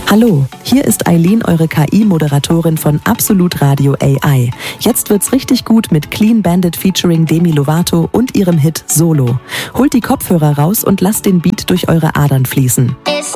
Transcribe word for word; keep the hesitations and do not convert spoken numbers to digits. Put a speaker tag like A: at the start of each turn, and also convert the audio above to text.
A: Hallo, hier ist Eileen, eure K I-Moderatorin von Absolut Radio A I. Jetzt wird's richtig gut mit Clean Bandit featuring Demi Lovato und ihrem Hit Solo. Holt die Kopfhörer raus und lasst den Beat durch eure Adern fließen.
B: It's